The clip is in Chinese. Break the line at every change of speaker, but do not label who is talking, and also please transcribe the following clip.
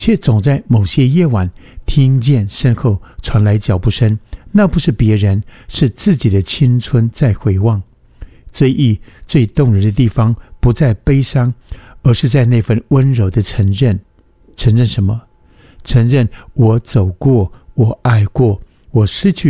却总在某些夜晚听见身后传来脚步声，那不是别人，是自己的青春在回望。追忆最动人的地方不在悲伤，而是在那份温柔的承认。承认什么？承认我走过，我爱过，我失去